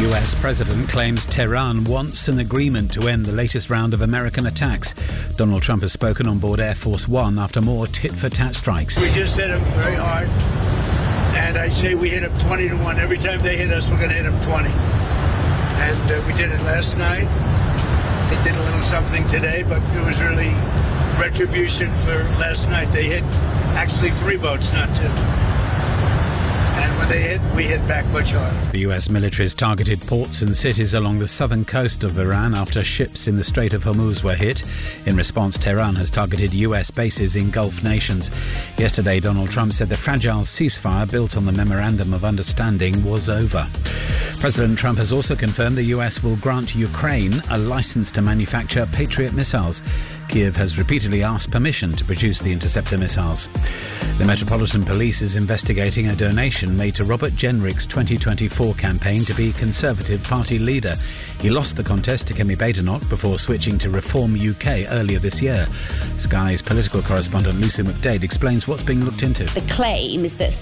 US president claims Tehran wants an agreement to end the latest round of American attacks. Donald Trump has spoken on board Air Force One after more tit-for-tat strikes. We just hit them very hard, and I say we hit them 20-1. Every time they hit us, we're going to hit them 20. And we did it last night. They did a little something today, but it was really retribution for last night. They hit actually 3 boats, not 2. And when they hit, we hit back much harder. The US military has targeted ports and cities along the southern coast of Iran after ships in the Strait of Hormuz were hit. In response, Tehran has targeted US bases in Gulf nations. Yesterday, Donald Trump said the fragile ceasefire built on the Memorandum of Understanding was over. President Trump has also confirmed the US will grant Ukraine a license to manufacture Patriot missiles. Kiev has repeatedly asked permission to produce the interceptor missiles. The Metropolitan Police is investigating a donation made to Robert Jenrick's 2024 campaign to be Conservative Party leader. He lost the contest to Kemi Badenoch before switching to Reform UK earlier this year. Sky's political correspondent Lucy McDade explains what's being looked into. The claim is that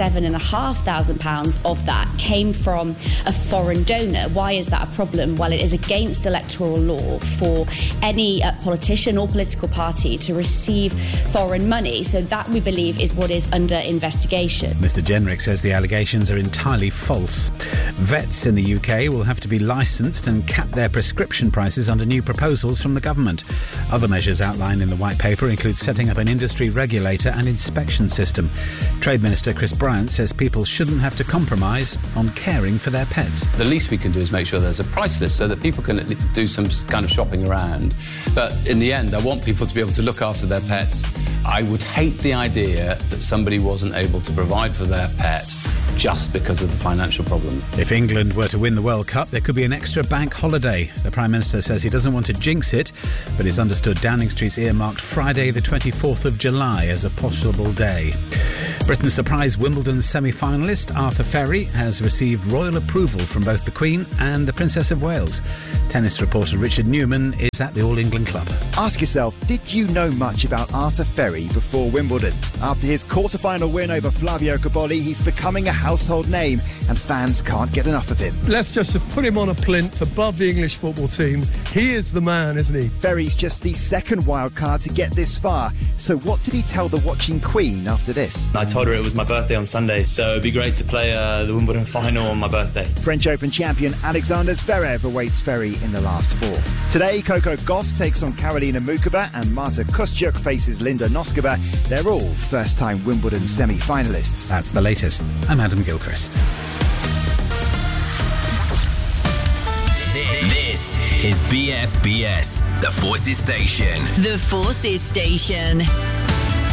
£37,500 of that came from a foreign donor. Why is that a problem? Well, it is against electoral law for any politician or political party to receive foreign money. So that, we believe, is what is under investigation. Mr. Jenrick says the allegations are entirely false. Vets in the UK will have to be licensed and cap their prescription prices under new proposals from the government. Other measures outlined in the white paper include setting up an industry regulator and inspection system. Trade Minister Chris Bryant says people shouldn't have to compromise on caring for their pets. The least we can do is make sure there's a price list so that people can do some kind of shopping around. But in the end, I want people to be able to look after their pets. I would hate the idea that somebody wasn't able to provide for their pet just because of the financial problem. If England were to win the World Cup, there could be an extra bank holiday. The Prime Minister says he doesn't want to jinx it, but it's understood Downing Street's earmarked Friday the 24th of July as a possible day. Britain's surprise Wimbledon semi-finalist Arthur Ferry has received royal approval from both the Queen and the Princess of Wales. Tennis reporter Richard Newman is at the All England Club. Ask yourself, did you know much about Arthur Ferry before Wimbledon? After his quarter-final win over Flavio Cobolli, he's becoming a household name and fans can't get enough of him. Let's just put him on a plinth above the English football team. He is the man, isn't he? Ferry's just the second wild card to get this far. So what did he tell the watching Queen after this? I told her it was my birthday on Sunday, so it'd be great to play the Wimbledon final on my birthday. French Open champion Alexander Zverev awaits Ferry in the last 4. Today, Coco Gauff takes on Karolina Muchova and Marta Kostyuk faces Linda Noskova. They're all first-time Wimbledon semi-finalists. That's the latest. I'm Adam Gilchrist. This is BFBS, the Forces Station. The Forces Station.